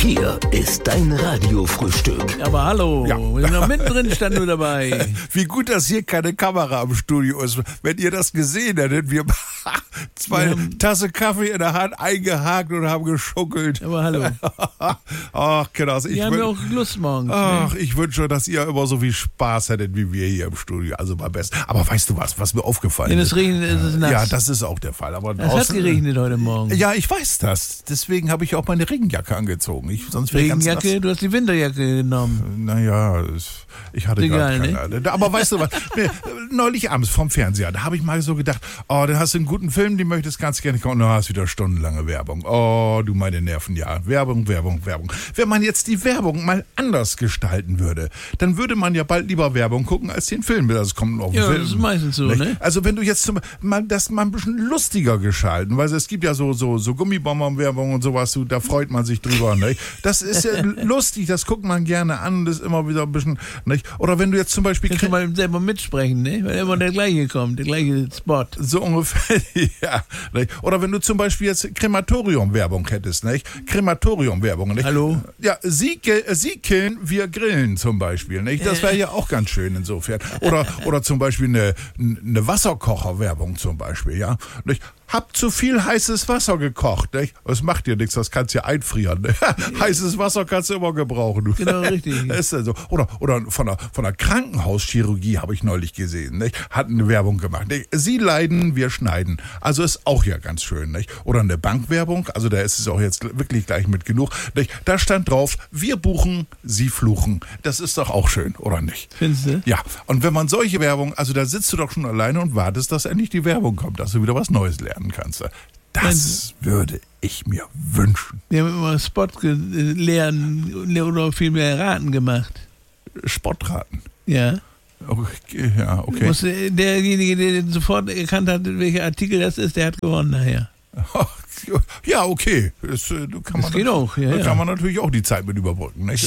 Hier ist dein Radiofrühstück. Aber hallo, Ja. wir sind noch mittendrin, stand du dabei. Wie gut, dass hier keine Kamera im Studio ist. Wenn ihr das gesehen hättet, wir zwei Tasse Kaffee in der Hand eingehakt und haben geschuckelt. Aber hallo. Ach, Kinders, Wir haben ja auch Lust morgens. Ach, ich wünsche, dass ihr immer so viel Spaß hättet wie wir hier im Studio. Also mal best. Aber weißt du was mir aufgefallen Wenn ist? es regnet, ist es nass. Ja, das ist auch der Fall. Aber Es hat draußen, geregnet heute Morgen. Ja, ich weiß das. Deswegen habe ich auch meine Regenjacke angezogen. Sonst wäre ich ganz nass. Regenjacke, du hast die Winterjacke genommen. Naja, ich hatte Egal, gerade keine. Aber weißt du was? Neulich abends vom Fernseher, da habe ich mal so gedacht, oh, dann hast du einen guten Film, den möchtest ganz gerne gucken. Und dann hast du wieder stundenlange Werbung. Oh, du meine Nerven, ja. Werbung. Wenn man jetzt die Werbung mal anders gestalten würde, dann würde man ja bald lieber Werbung gucken, als den Film. Das kommt auf den Ja, Film. das ist meistens so, ne? Also wenn du jetzt das mal ein bisschen lustiger gestalten, weil es gibt ja so Gummibomber-Werbung und sowas, da freut man sich drüber, ne? Das ist ja lustig, das guckt man gerne an, das ist immer wieder ein bisschen, ne? Oder wenn du jetzt zum Beispiel... Kannst du mal selber mitsprechen, ne? Weil immer der gleiche kommt, der gleiche Spot. So ungefähr, ja. Ne? Oder wenn du zum Beispiel jetzt Krematorium-Werbung hättest, ne? Krematorium-Werbung, ne? Hallo? Ja, Sie killen, wir grillen zum Beispiel, ne? Das wäre ja auch ganz schön insofern. Oder zum Beispiel eine Wasserkocher-Werbung zum Beispiel, ja. Nicht? Hab zu viel heißes Wasser gekocht, nicht? Das macht dir nichts, das kannst du ja einfrieren. Ne? Heißes Wasser kannst du immer gebrauchen. Du. Genau, richtig. Ist ja so. Oder von der Krankenhauschirurgie habe ich neulich gesehen, nicht? Hat eine Werbung gemacht. Nicht? Sie leiden, wir schneiden. Also ist auch ja ganz schön, nicht? Oder eine Bankwerbung, also da ist es auch jetzt wirklich gleich mit genug. Nicht? Da stand drauf, wir buchen, Sie fluchen. Das ist doch auch schön, oder nicht? Findest du? Ja, und wenn man solche Werbung, also da sitzt du doch schon alleine und wartest, dass endlich die Werbung kommt, dass du wieder was Neues lernen kannst. Das würde ich mir wünschen. Wir haben immer Spot lernen oder viel mehr Raten gemacht. Sportraten. Ja. Okay, ja, okay. Derjenige, der sofort erkannt hat, welcher Artikel das ist, der hat gewonnen nachher. Ja, okay. Das geht auch, ja. Kann man natürlich auch die Zeit mit überbrücken, nicht?